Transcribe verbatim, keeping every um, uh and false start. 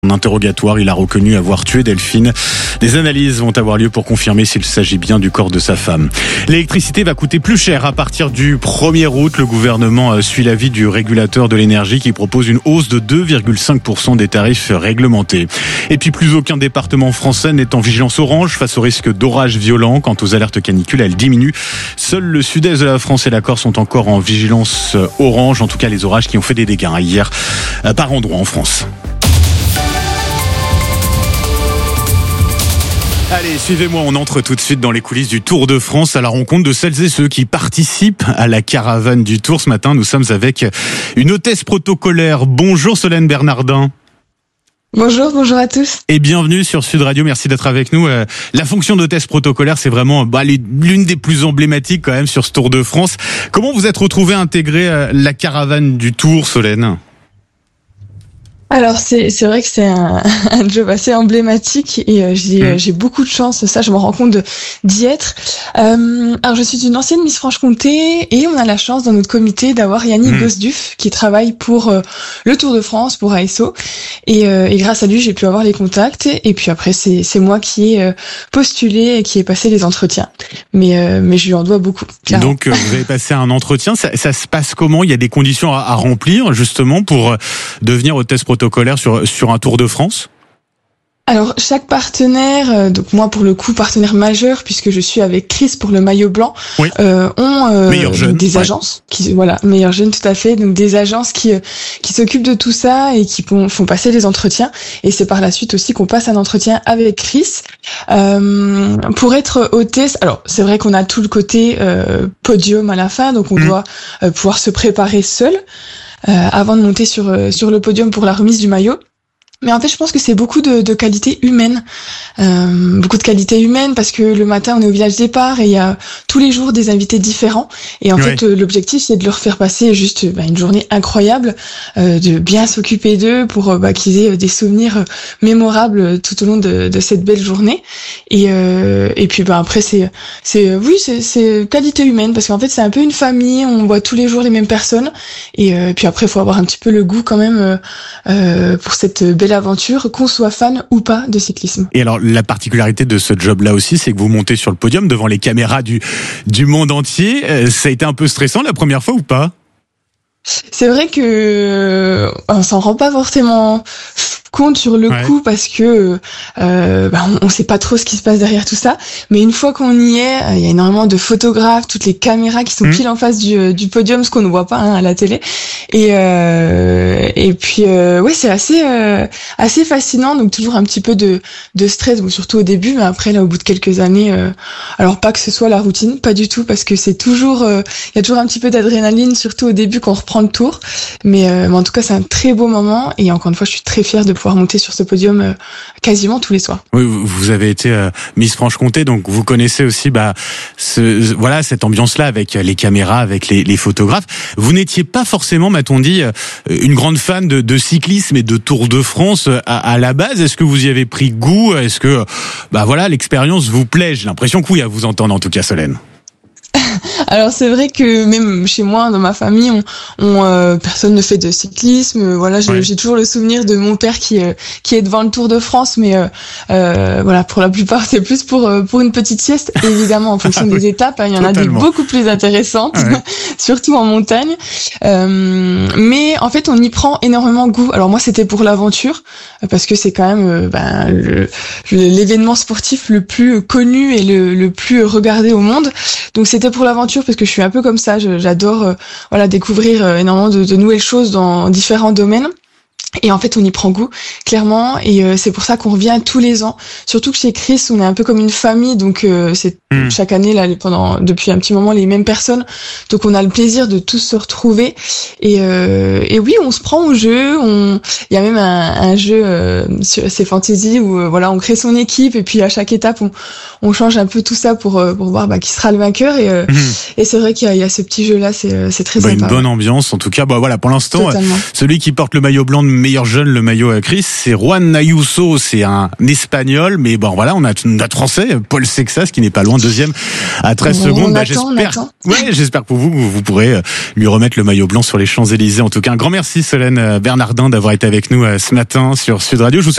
En interrogatoire, il a reconnu avoir tué Delphine. Des analyses vont avoir lieu pour confirmer s'il s'agit bien du corps de sa femme. L'électricité va coûter plus cher à partir du premier août. Le gouvernement suit l'avis du régulateur de l'énergie qui propose une hausse de deux virgule cinq pour cent des tarifs réglementés. Et puis plus aucun département français n'est en vigilance orange face au risque d'orages violents. Quant aux alertes canicules, elles diminuent. Seul le sud-est de la France et la Corse sont encore en vigilance orange. En tout cas, les orages qui ont fait des dégâts hier par endroits en France. Allez, suivez-moi, on entre tout de suite dans les coulisses du Tour de France à la rencontre de celles et ceux qui participent à la caravane du Tour. Ce matin, nous sommes avec une hôtesse protocolaire. Bonjour Solène Bernardin. Bonjour, bonjour à tous. Et bienvenue sur Sud Radio, merci d'être avec nous. Euh, la fonction d'hôtesse protocolaire, c'est vraiment bah, l'une des plus emblématiques quand même sur ce Tour de France. Comment vous êtes retrouvée à intégrer euh, la caravane du Tour, Solène ? Alors c'est c'est vrai que c'est un, un job assez emblématique et euh, j'ai mmh. j'ai beaucoup de chance, ça je me rends compte de, d'y être. Euh, alors je suis une ancienne Miss Franche-Comté et on a la chance dans notre comité d'avoir Yannick mmh. Gosduf qui travaille pour euh, le Tour de France, pour A S O et, euh, et grâce à lui j'ai pu avoir les contacts et puis après c'est c'est moi qui ai euh, postulé et qui ai passé les entretiens. Mais euh, mais je lui en dois beaucoup. Clairement. Donc euh, vous avez passé un entretien, ça, ça se passe comment ? Il y a des conditions à, à remplir justement pour devenir hôtesse protocolaire sur sur un Tour de France ? Alors chaque partenaire, donc moi pour le coup partenaire majeur puisque je suis avec Chris pour le maillot blanc, oui. euh, ont euh, jeune, des ouais. agences qui voilà meilleur jeune tout à fait, donc des agences qui qui s'occupent de tout ça et qui font, font passer les entretiens et c'est par la suite aussi qu'on passe un entretien avec Chris euh, pour être hôtesse. Alors c'est vrai qu'on a tout le côté euh, podium à la fin, donc on mmh. doit euh, pouvoir se préparer seul euh, avant de monter sur euh, sur le podium pour la remise du maillot. Mais en fait, je pense que c'est beaucoup de, de qualité humaine, euh, beaucoup de qualité humaine parce que le matin, on est au village départ et il y a tous les jours des invités différents. Et en ouais. fait, l'objectif, c'est de leur faire passer juste bah, une journée incroyable, euh, de bien s'occuper d'eux pour bah, qu'ils aient des souvenirs mémorables tout au long de, de cette belle journée. Et, euh, et puis bah, après, c'est, c'est oui, c'est, c'est qualité humaine parce qu'en fait, c'est un peu une famille. On voit tous les jours les mêmes personnes. Et, euh, et puis après, il faut avoir un petit peu le goût quand même euh, pour cette belle aventure, qu'on soit fan ou pas de cyclisme. Et alors, la particularité de ce job-là aussi, c'est que vous montez sur le podium devant les caméras du, du monde entier. Euh, ça a été un peu stressant la première fois ou pas ? C'est vrai que on s'en rend pas forcément compte sur le ouais. coup parce que euh, bah, on, on sait pas trop ce qui se passe derrière tout ça, mais une fois qu'on y est, il y a énormément de photographes, toutes les caméras qui sont mmh. pile en face du, du podium, ce qu'on ne voit pas hein, à la télé, et euh, et puis euh, ouais c'est assez euh, assez fascinant, donc toujours un petit peu de de stress, bon, surtout au début, mais après là au bout de quelques années, euh, alors pas que ce soit la routine, pas du tout, parce que c'est toujours il euh, y a toujours un petit peu d'adrénaline, surtout au début quand on reprend le tour, mais, euh, mais en tout cas c'est un très beau moment et encore une fois je suis très fière de pouvoir monter sur ce podium euh, quasiment tous les soirs. Oui, vous avez été euh, Miss Franche-Comté, donc vous connaissez aussi bah ce voilà cette ambiance-là avec les caméras, avec les, les photographes. Vous n'étiez pas forcément, m'a-t-on dit, euh, une grande fan de, de cyclisme et de Tour de France à, à la base. Est-ce que vous y avez pris goût ? Est-ce que bah voilà l'expérience vous plaît ? J'ai l'impression que oui, à vous entendre en tout cas, Solène. Alors c'est vrai que même chez moi, dans ma famille, on, on euh, personne ne fait de cyclisme. Voilà, j'ai, ouais. j'ai toujours le souvenir de mon père qui euh, qui est devant le Tour de France, mais euh, euh, voilà, pour la plupart, c'est plus pour euh, pour une petite sieste. Évidemment, en fonction des étapes, hein, il y en Totalement. a des beaucoup plus intéressantes, ouais. surtout en montagne. Euh, mais en fait, on y prend énormément goût. Alors moi, c'était pour l'aventure, parce que c'est quand même euh, ben, le, le, l'événement sportif le plus connu et le, le plus regardé au monde. Donc c'était pour l'aventure parce que je suis un peu comme ça, je, j'adore euh, voilà découvrir euh, énormément de, de nouvelles choses dans différents domaines. Et en fait, on y prend goût, clairement, et euh, c'est pour ça qu'on revient tous les ans. Surtout que chez Chris, on est un peu comme une famille, donc euh, c'est mmh. chaque année, là, pendant depuis un petit moment, les mêmes personnes. Donc on a le plaisir de tous se retrouver. Et, euh, et oui, on se prend au jeu. On, il y a même un, un jeu, euh, sur c'est Fantasy où euh, voilà, on crée son équipe et puis à chaque étape, on, on change un peu tout ça pour euh, pour voir bah, qui sera le vainqueur. Et, euh, mmh. et c'est vrai qu'il y a, il y a ce petit jeu-là, c'est c'est très bah, sympa. Une bonne ambiance, en tout cas. Bah voilà, pour l'instant, euh, celui qui porte le maillot blanc de meilleur jeune, le maillot à Chris, c'est Juan Ayuso, c'est un Espagnol, mais bon voilà, on a notre Français, Paul Sexas, qui n'est pas loin, deuxième à treize on, secondes. On bah, attend, j'espère, ouais, j'espère pour vous que vous pourrez lui remettre le maillot blanc sur les Champs-Élysées. En tout cas, un grand merci Solène Bernardin d'avoir été avec nous ce matin sur Sud Radio. Je vous